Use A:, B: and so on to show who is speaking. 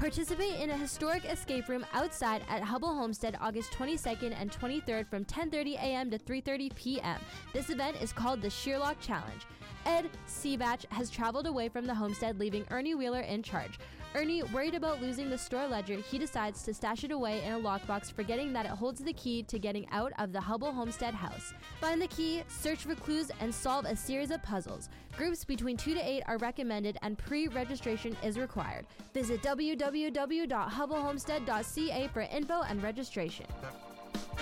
A: Participate in a historic escape room outside at Hubble Homestead August 22nd and 23rd from 10:30 a.m. to 3:30 p.m. This event is called the Shearlock Challenge. Ed Seabach has traveled away from the homestead, leaving Ernie Wheeler in charge. Ernie, worried about losing the store ledger, he decides to stash it away in a lockbox, forgetting that it holds the key to getting out of the Hubble Homestead house. Find the key, search for clues, and solve a series of puzzles. Groups between 2 to 8 are recommended and pre-registration is required. Visit www.hubblehomestead.ca for info and registration.